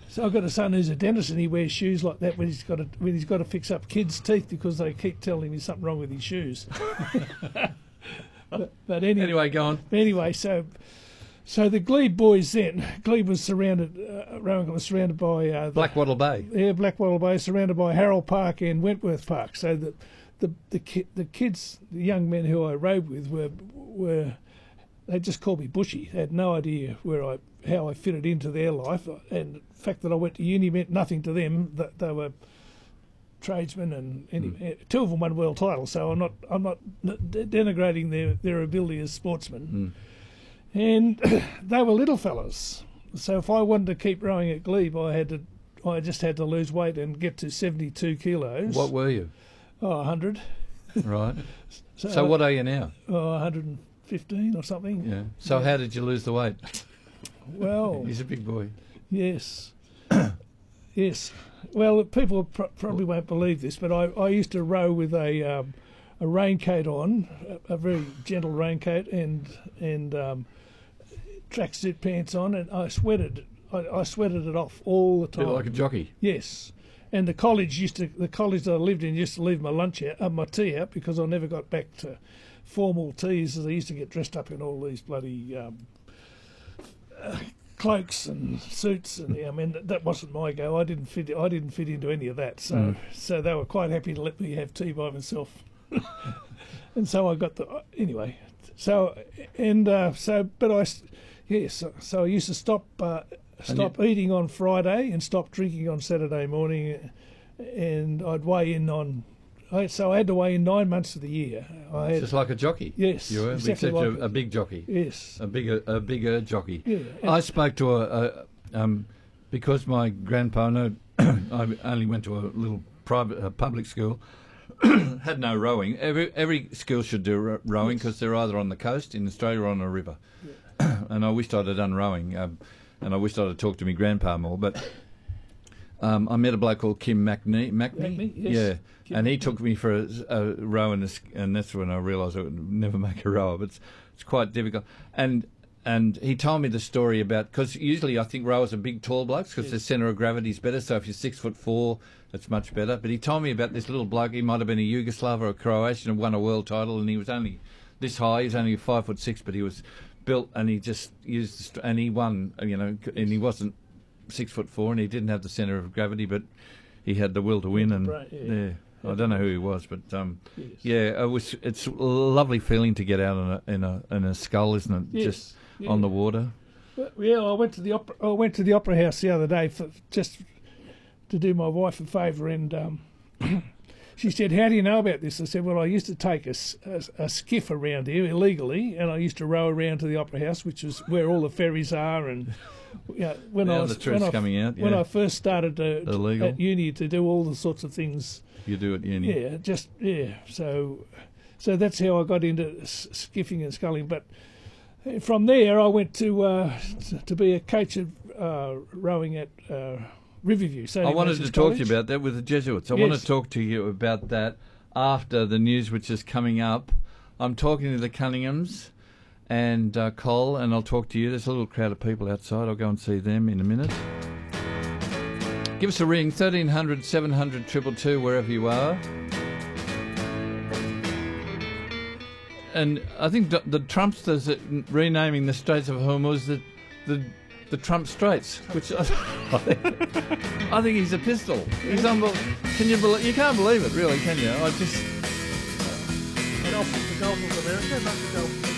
So I've got a son who's a dentist, and he wears shoes like that when he's got to fix up kids' teeth because they keep telling him there's something wrong with his shoes. but Anyway, go on. Anyway, so the Glebe boys then, Glebe was surrounded, Rowan was surrounded by Blackwattle Bay. Yeah, Blackwattle Bay, surrounded by Harold Park and Wentworth Park. So the kids, the young men who I rode with were they just called me Bushy. They had no idea how I fitted into their life, and the fact that I went to uni meant nothing to them. That they were tradesmen, and anyway, two of them won world titles. So I'm not denigrating their ability as sportsmen. And they were little fellas. So if I wanted to keep rowing at Glebe, I just had to lose weight and get to 72 kilos. What were you? 100. Right. So what are you now? 115 or something. Yeah. So how did you lose the weight? Well, he's a big boy. Yes. Yes. Well, people probably won't believe this, but I used to row with a raincoat on, a very gentle raincoat, and tracksuit pants on, and I sweated. I sweated it off all the time. Like a jockey. Yes. And the college that I lived in used to leave my tea out because I never got back to formal teas, as I used to get dressed up in all these bloody cloaks and suits, and I mean that wasn't my go. I didn't fit into any of that. So they were quite happy to let me have tea by myself. And so I got anyway. So I used to stop eating on Friday and stop drinking on Saturday morning, and I'd weigh in so I had to weigh in 9 months of the year. Just like a jockey. Yes, you were, exactly except a big jockey. Yes, a bigger jockey. Yeah, I spoke to because my grandpa, I only went to a little private public school, had no rowing. Every school should do rowing because they're either on the coast in Australia or on a river. Yeah. And I wished I'd have done rowing, and I wished I'd have talked to my grandpa more. But I met a bloke called Kim Macney. Yes. Yeah. Kim and he took me for a row, and that's when I realised I would never make a rower. But it's quite difficult. And he told me the story about, because usually I think rowers are big, tall blokes because the centre of gravity is better. So if you're 6'4", it's much better. But he told me about this little bloke. He might have been a Yugoslav or a Croatian and won a world title, and he was only this high. He was only 5'6", but he was built, and he just used and he won. And he wasn't 6'4", and he didn't have the centre of gravity, but he had the will to win. And I don't know who he was, but yes. It's a lovely feeling to get out in a scull, isn't it? Yes. Just on the water. Yeah, I went to the opera house the other day just to do my wife a favour, and she said, "How do you know about this?" I said, "Well, I used to take a skiff around here illegally, and I used to row around to the opera house, which is where all the ferries are, and." When I first started at uni to do all the sorts of things you do at uni. So that's how I got into skiffing and sculling. But from there, I went to be a coach of rowing at Riverview. I wanted to talk to you about that with the Jesuits. I want to talk to you about that after the news, which is coming up. I'm talking to the Cunninghams and Cole, and I'll talk to you. There's a little crowd of people outside. I'll go and see them in a minute. Give us a ring, 1300 700 222, wherever you are. And I think the Trumpsters are renaming the Straits of Hormuz the Trump Straits, which I think he's a pistol. He's Can you believe? You can't believe it, really, can you? The Gulf of America, not the Gulf.